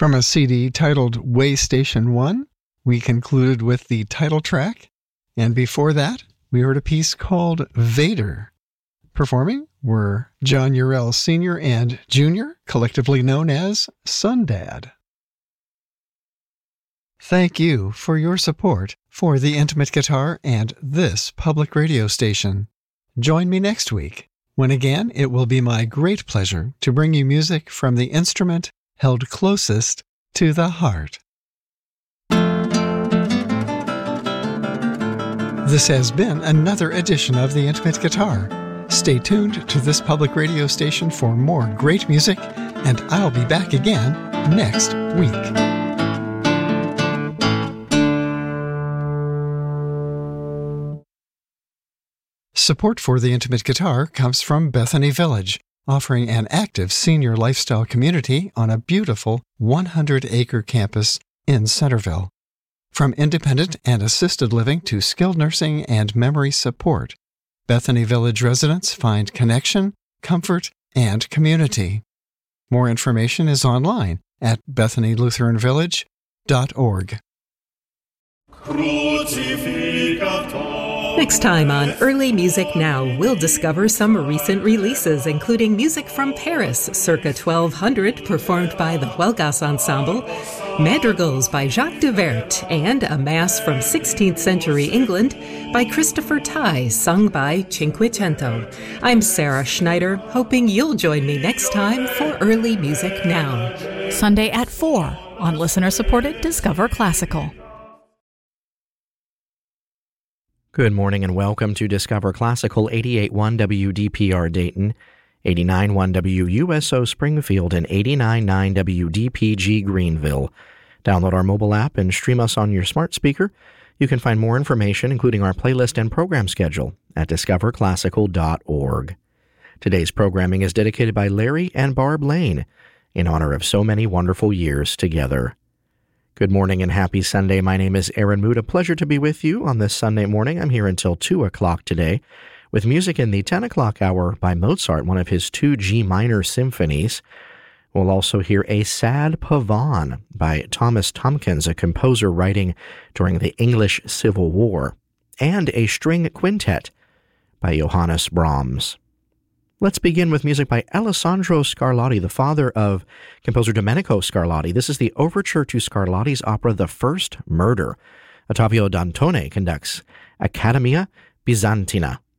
From a CD titled Way Station 1, we concluded with the title track, and before that, we heard a piece called Vader. Performing were John Urell Sr. and Jr., collectively known as Sundad. Thank you for your support for the Intimate Guitar and this public radio station. Join me next week, when again it will be my great pleasure to bring you music from the instrument held closest to the heart. This has been another edition of the Intimate Guitar. Stay tuned to this public radio station for more great music, and I'll be back again next week. Support for the Intimate Guitar comes from Bethany Village, offering an active senior lifestyle community on a beautiful 100-acre campus in Centerville. From independent and assisted living to skilled nursing and memory support, Bethany Village residents find connection, comfort, and community. More information is online at BethanyLutheranVillage.org. Next time on Early Music Now, we'll discover some recent releases, including music from Paris, circa 1200, performed by the Huelgas Ensemble, Madrigals by Jacques de Vert, and a Mass from 16th century England by Christopher Tye, sung by Cinquecento. I'm Sarah Schneider, hoping you'll join me next time for Early Music Now. Sunday at 4 on listener-supported Discover Classical. Good morning and welcome to Discover Classical 88.1 WDPR Dayton, 89.1 WUSO Springfield, and 89.9 WDPG Greenville. Download our mobile app and stream us on your smart speaker. You can find more information, including our playlist and program schedule, at discoverclassical.org. Today's programming is dedicated by Larry and Barb Lane in honor of so many wonderful years together. Good morning and happy Sunday. My name is Aaron Mood. A pleasure to be with you on this Sunday morning. I'm here until 2 o'clock today with music in the 10 o'clock hour by Mozart, one of his 2 G minor symphonies. We'll also hear A Sad Pavane by Thomas Tomkins, a composer writing during the English Civil War, and a string quintet by Johannes Brahms. Let's begin with music by Alessandro Scarlatti, the father of composer Domenico Scarlatti. This is the overture to Scarlatti's opera The First Murder. Ottavio Dantone conducts Accademia Bizantina.